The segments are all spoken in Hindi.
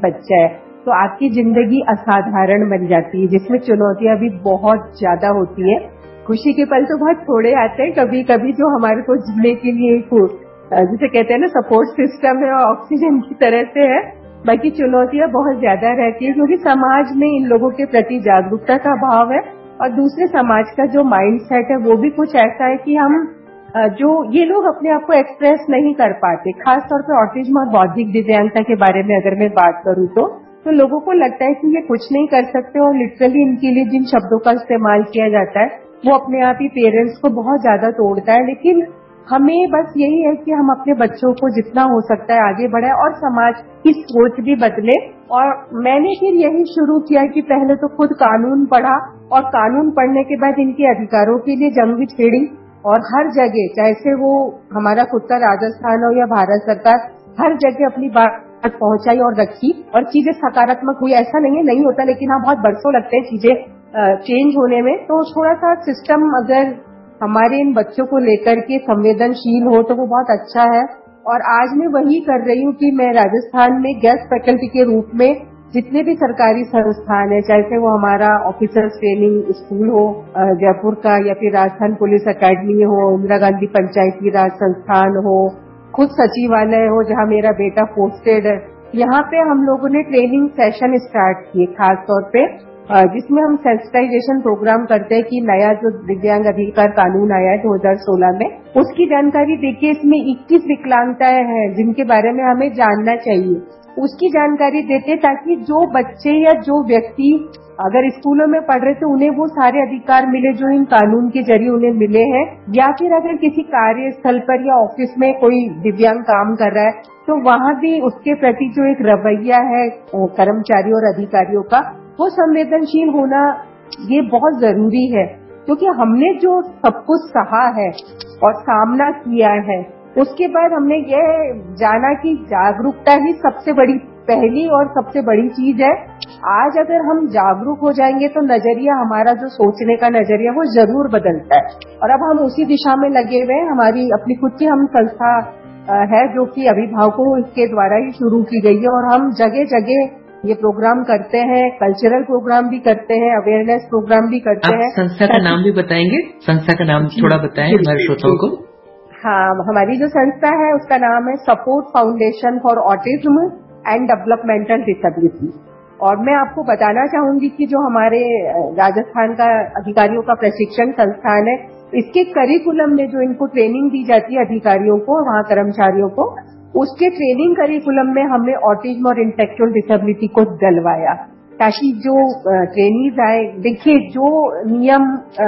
बच्चा है तो आपकी जिंदगी असाधारण बन जाती है, जिसमें चुनौतियां भी बहुत ज्यादा होती है। खुशी के पल तो बहुत थोड़े आते हैं, कभी कभी जो हमारे को जीने के लिए जिसे कहते हैं ना सपोर्ट सिस्टम है और ऑक्सीजन की तरह से है। बाकी चुनौतियां बहुत ज्यादा रहती है क्योंकि समाज में इन लोगों के प्रति जागरूकता का अभाव है और दूसरे समाज का जो माइंड सेट है वो भी कुछ ऐसा है कि हम जो ये लोग अपने आप को एक्सप्रेस नहीं कर पाते। खासतौर पे ऑटिज्म और बौद्धिक दिव्यांगता के बारे में अगर मैं बात करूं तो लोगों को लगता है कि ये कुछ नहीं कर सकते और लिटरली इनके लिए जिन शब्दों का इस्तेमाल किया जाता है वो अपने आप ही पेरेंट्स को बहुत ज्यादा तोड़ता है। लेकिन हमें बस यही है कि हम अपने बच्चों को जितना हो सकता है आगे बढ़ाएं और समाज की सोच भी बदले। और मैंने फिर यही शुरू किया कि पहले तो खुद कानून पढ़ा और कानून पढ़ने के बाद इनके अधिकारों के लिए जंग भी छेड़ी और हर जगह, चाहे से वो हमारा खुद का राजस्थान हो या भारत सरकार, हर जगह अपनी बात पहुंचाई और रखी और चीजें सकारात्मक हुई। ऐसा नहीं होता, लेकिन हाँ बहुत बरसों लगते हैं चीजें चेंज होने में। तो थोड़ा सा सिस्टम अगर हमारे इन बच्चों को लेकर के संवेदनशील हो तो वो बहुत अच्छा है। और आज मैं वही कर रही हूँ कि मैं राजस्थान में गेस्ट फैकल्टी के रूप में जितने भी सरकारी संस्थान है, चाहे वो हमारा ऑफिसर्स ट्रेनिंग स्कूल हो जयपुर का या फिर राजस्थान पुलिस अकेडमी हो, इंदिरा गांधी पंचायती राज संस्थान हो, खुद सचिवालय हो जहाँ मेरा बेटा पोस्टेड है, यहाँ पे हम लोगों ने ट्रेनिंग सेशन स्टार्ट किए खास तौर पे, जिसमें हम सेंसिटाइजेशन प्रोग्राम करते हैं कि नया जो दिव्यांग अधिकार कानून आया है 2016 में, उसकी जानकारी देखिए। इसमें 21 विकलांगताएं हैं जिनके बारे में हमें जानना चाहिए, उसकी जानकारी देते ताकि जो बच्चे या जो व्यक्ति अगर स्कूलों में पढ़ रहे तो उन्हें वो सारे अधिकार मिले जो इन कानून के जरिए उन्हें मिले हैं। या फिर अगर किसी कार्यस्थल पर या ऑफिस में कोई दिव्यांग काम कर रहा है तो वहाँ भी उसके प्रति जो एक रवैया है कर्मचारियों और अधिकारियों का, वो संवेदनशील होना ये बहुत जरूरी है। क्योंकि हमने जो सब कुछ सहा है और सामना किया है, उसके बाद हमने ये जाना कि जागरूकता ही सबसे बड़ी पहली और सबसे बड़ी चीज है। आज अगर हम जागरूक हो जाएंगे तो नजरिया हमारा जो सोचने का नजरिया वो जरूर बदलता है। और अब हम उसी दिशा में लगे हुए हैं। हमारी अपनी खुद की हम संस्था है जो कि अभिभावकों के द्वारा ही शुरू की गई है और हम जगह जगह ये प्रोग्राम करते हैं, कल्चरल प्रोग्राम भी करते हैं, अवेयरनेस प्रोग्राम भी करते हैं। आप संस्था का नाम भी बताएंगे? संस्था का नाम थोड़ा बताएं हमारे श्रोताओं को। हाँ, हमारी जो संस्था है उसका नाम है support foundation for autism and developmental disability. और मैं आपको बताना चाहूंगी कि जो हमारे राजस्थान का अधिकारियों का प्रशिक्षण संस्थान है, इसके करिकुलम में जो इनको ट्रेनिंग दी जाती है अधिकारियों को, वहाँ कर्मचारियों को, उसके ट्रेनिंग करिकुलम में हमने ऑटिज्म और इंटेलेक्चुअल डिसेबिलिटी को डलवाया ताकि जो ट्रेनीज आए, देखिए जो नियम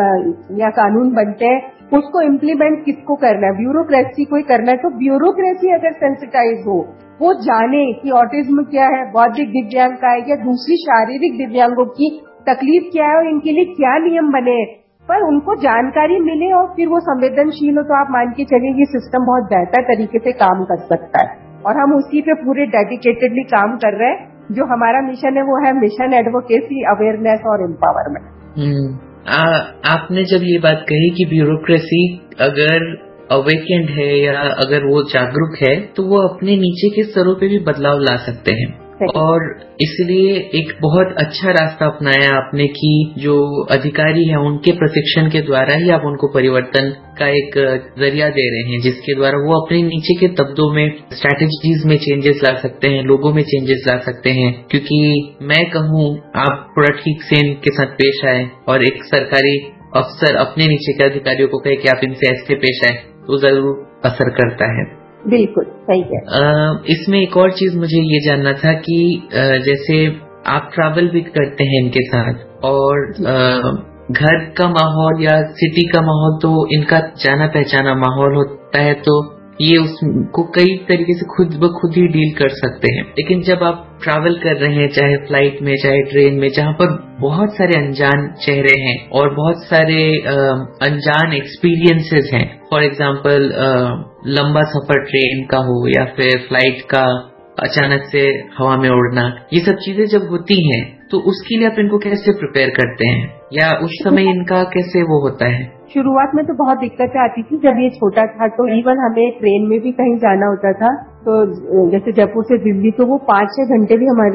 या कानून बनते हैं उसको इम्प्लीमेंट किसको करना है, ब्यूरोक्रेसी को ही करना है। तो ब्यूरोक्रेसी अगर सेंसिटाइज हो, वो जाने कि ऑटिज्म क्या है, बौद्धिक दिव्यांग का है या दूसरी शारीरिक दिव्यांगों की तकलीफ क्या है और इनके लिए क्या नियम बने, पर उनको जानकारी मिले और फिर वो संवेदनशील हो, तो आप मान के चलिए ये सिस्टम बहुत बेहतर तरीके से काम कर सकता है। और हम उसी पे पूरे डेडिकेटेडली काम कर रहे हैं। जो हमारा मिशन है वो है मिशन एडवोकेसी, अवेयरनेस और एम्पावरमेंट। आपने जब ये बात कही कि ब्यूरोक्रेसी अगर अवेकेंड है या अगर वो जागरूक है तो वो अपने नीचे के स्तरों पे भी बदलाव ला सकते हैं, और इसलिए एक बहुत अच्छा रास्ता अपनाया आपने कि जो अधिकारी हैं उनके प्रशिक्षण के द्वारा ही आप उनको परिवर्तन का एक जरिया दे रहे हैं, जिसके द्वारा वो अपने नीचे के तबदों में स्ट्रैटेजीज में चेंजेस ला सकते हैं, लोगों में चेंजेस ला सकते हैं। क्योंकि मैं कहूँ आप थोड़ा ठीक से इनके साथ पेश आए और एक सरकारी अफसर अपने नीचे के अधिकारियों को कहे कि आप इनसे ऐसे पेश आए तो जरूर असर करता है। बिल्कुल सही है। इसमें एक और चीज मुझे ये जानना था कि जैसे आप ट्रैवल भी करते हैं इनके साथ, और घर का माहौल या सिटी का माहौल तो इनका जाना पहचाना माहौल होता है, तो ये उसको कई तरीके से खुद ब खुद ही डील कर सकते हैं। लेकिन जब आप ट्रैवल कर रहे हैं, चाहे फ्लाइट में चाहे ट्रेन में, जहाँ पर बहुत सारे अनजान चेहरे हैं और बहुत सारे अनजान एक्सपीरियंसेस हैं, फॉर एग्जाम्पल लंबा सफर ट्रेन का हो या फिर फ्लाइट का अचानक से हवा में उड़ना, ये सब चीजें जब होती हैं तो उसके लिए आप इनको कैसे प्रिपेयर करते हैं या उस समय इनका कैसे वो होता है? शुरुआत में तो बहुत दिक्कतें आती थी। जब ये छोटा था तो इवन हमें ट्रेन में भी कहीं जाना होता था, तो जैसे जयपुर से दिल्ली, तो वो 5-6 घंटे भी हमारी